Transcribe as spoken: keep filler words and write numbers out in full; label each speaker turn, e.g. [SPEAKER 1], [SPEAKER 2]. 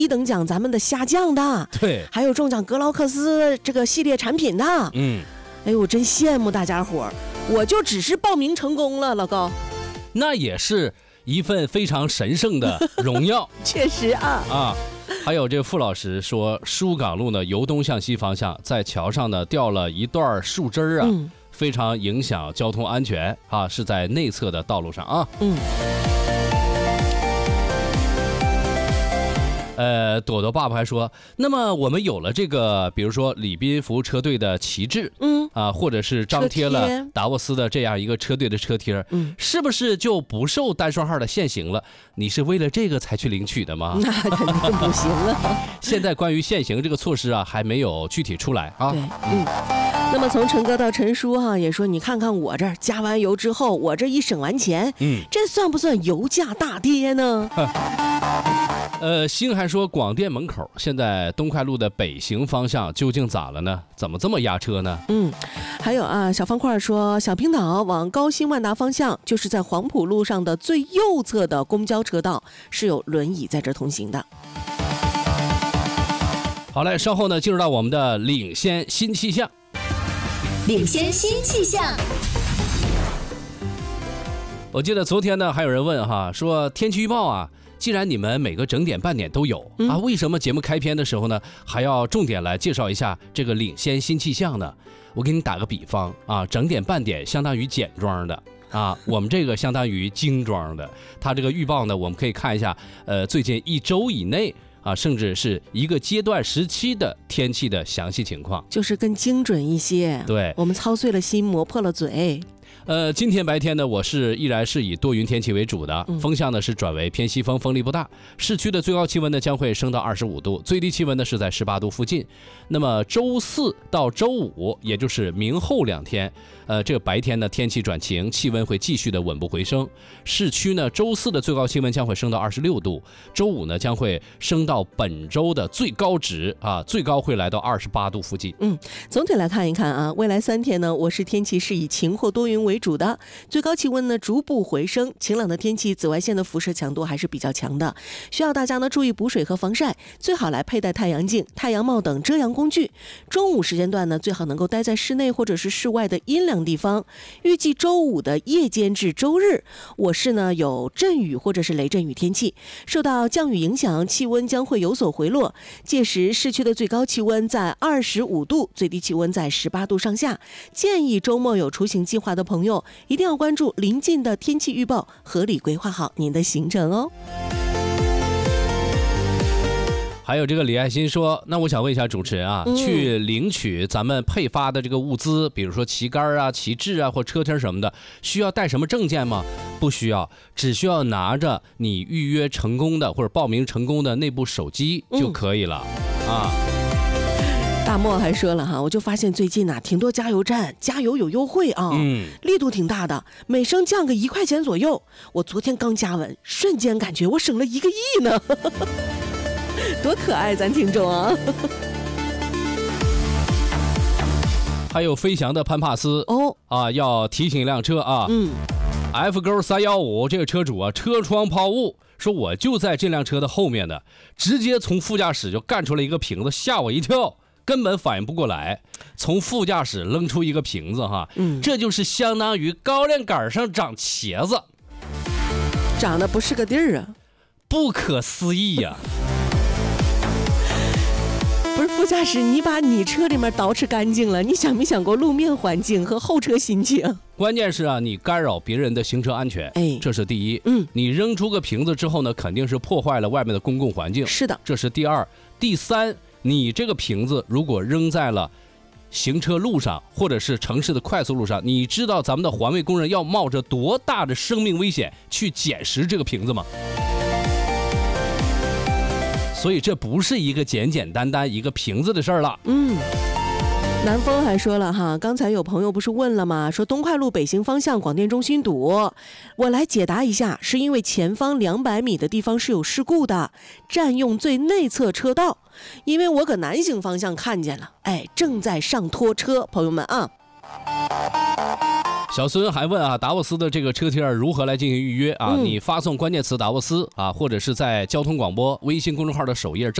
[SPEAKER 1] 一等奖咱们的虾酱的，
[SPEAKER 2] 对，
[SPEAKER 1] 还有中奖格劳克斯这个系列产品的。
[SPEAKER 2] 嗯，
[SPEAKER 1] 哎呦，我真羡慕大家伙儿，我就只是报名成功了，老高。
[SPEAKER 2] 那也是一份非常神圣的荣耀。
[SPEAKER 1] 确实啊
[SPEAKER 2] 啊。还有这个傅老师说，疏港路呢由东向西方向，在桥上呢掉了一段树枝儿啊、嗯，非常影响交通安全啊，是在内侧的道路上啊。
[SPEAKER 1] 嗯。
[SPEAKER 2] 呃，朵朵爸爸还说，那么我们有了这个，比如说礼宾服务车队的旗帜，
[SPEAKER 1] 嗯
[SPEAKER 2] 啊，或者是张贴了达沃斯的这样一个车队的车贴，
[SPEAKER 1] 嗯，
[SPEAKER 2] 是不是就不受单双号的限行了？你是为了这个才去领取的吗？
[SPEAKER 1] 那肯定不行了。
[SPEAKER 2] 现在关于限行这个措施啊，还没有具体出来啊。
[SPEAKER 1] 对，嗯。那么从陈哥到陈叔哈、啊，也说你看看我这儿加完油之后，我这一省完钱，
[SPEAKER 2] 嗯，
[SPEAKER 1] 这算不算油价大跌呢？
[SPEAKER 2] 呃，星还说广电门口现在东快路的北行方向究竟咋了呢？怎么这么压车呢？
[SPEAKER 1] 嗯，还有啊，小方块说小平岛往高新万达方向，就是在黄埔路上的最右侧的公交车道是有轮椅在这通行的。
[SPEAKER 2] 好嘞，稍后呢进入到我们的领先新气象。
[SPEAKER 3] 领先新气象。
[SPEAKER 2] 我记得昨天呢还有人问哈，说天气预报啊，既然你们每个整点半点都有、嗯、啊，为什么节目开篇的时候呢还要重点来介绍一下这个领先新气象呢？我给你打个比方啊，整点半点相当于简装的啊，我们这个相当于精装的。它这个预报呢，我们可以看一下，呃，最近一周以内啊，甚至是一个阶段时期的天气的详细情况，
[SPEAKER 1] 就是更精准一些。
[SPEAKER 2] 对，
[SPEAKER 1] 我们操碎了心，磨破了嘴。
[SPEAKER 2] 呃，今天白天呢，我是依然是以多云天气为主的，风向呢是转为偏西风，风力不大。市区的最高气温呢将会升到二十五度，最低气温呢是在十八度附近。那么周四到周五，也就是明后两天，呃，这个白天呢天气转晴，气温会继续的稳步回升。市区呢周四的最高气温将会升到二十六度，周五呢将会升到本周的最高值啊，最高会来到二十八度附近。
[SPEAKER 1] 嗯，总体来看一看啊，未来三天呢，我市天气是以晴或多云为主的，最高气温呢逐步回升，晴朗的天气，紫外线的辐射强度还是比较强的，需要大家呢注意补水和防晒，最好来佩戴太阳镜、太阳帽等遮阳工具。中午时间段呢，最好能够待在室内或者是室外的阴凉地方。预计周五的夜间至周日，我市呢有阵雨或者是雷阵雨天气，受到降雨影响，气温将会有所回落，届时市区的最高气温在二十五度，最低气温在十八度上下。建议周末有出行计划的朋友一定要关注临近的天气预报，合理规划好您的行程哦。
[SPEAKER 2] 还有这个李爱新说，那我想问一下主持人啊、嗯，去领取咱们配发的这个物资，比如说旗杆啊、旗帜啊或车贴什么的，需要带什么证件吗？不需要，只需要拿着你预约成功的或者报名成功的那部手机就可以了、嗯、啊。
[SPEAKER 1] 大漠还说了哈，我就发现最近啊，挺多加油站加油有优惠啊，
[SPEAKER 2] 嗯，
[SPEAKER 1] 力度挺大的，每升降个一块钱左右。我昨天刚加完，瞬间感觉我省了一个亿呢，多可爱，咱听众啊！
[SPEAKER 2] 还有飞翔的潘帕斯
[SPEAKER 1] 哦
[SPEAKER 2] 啊，要提醒一辆车啊，
[SPEAKER 1] 嗯
[SPEAKER 2] ，F 勾三幺五这个车主啊，车窗抛物。说我就在这辆车的后面的，直接从副驾驶就干出了一个瓶子，吓我一跳，根本反应不过来，从副驾驶扔出一个瓶子哈，
[SPEAKER 1] 嗯，
[SPEAKER 2] 这就是相当于高粱杆上长茄子，
[SPEAKER 1] 长得不是个地儿啊，
[SPEAKER 2] 不可思议呀、啊！
[SPEAKER 1] 不是副驾驶，你把你车里面捯饬干净了，你想没想过路面环境和后车心情？
[SPEAKER 2] 关键是啊，你干扰别人的行车安全，
[SPEAKER 1] 哎，
[SPEAKER 2] 这是第一。
[SPEAKER 1] 嗯，
[SPEAKER 2] 你扔出个瓶子之后呢，肯定是破坏了外面的公共环境，
[SPEAKER 1] 是的，
[SPEAKER 2] 这是第二。第三，你这个瓶子如果扔在了行车路上，或者是城市的快速路上，你知道咱们的环卫工人要冒着多大的生命危险去捡拾这个瓶子吗？所以这不是一个简简单单一个瓶子的事儿了。
[SPEAKER 1] 嗯，南风还说了哈，刚才有朋友不是问了吗？说东快路北行方向广电中心堵，我来解答一下，是因为前方两百米的地方是有事故的，占用最内侧车道。因为我搁南行方向看见了，哎，正在上拖车，朋友们啊。
[SPEAKER 2] 小孙还问啊，达沃斯的这个车贴如何来进行预约啊？
[SPEAKER 1] 嗯、
[SPEAKER 2] 你发送关键词达沃斯啊，或者是在交通广播微信公众号的首页。